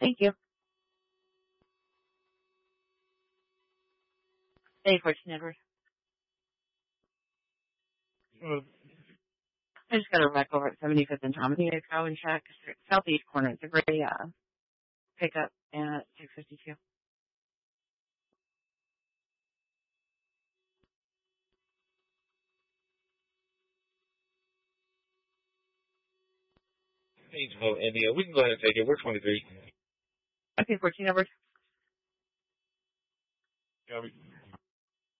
Thank you. Hey, Fortune Edward. I just got a wreck over at 75th and Thomas. You guys go and check. Southeast corner. It's a great pickup at 652. Painesville, India. We can go ahead and take it. We're 23. Okay, 14 Edward. Copy.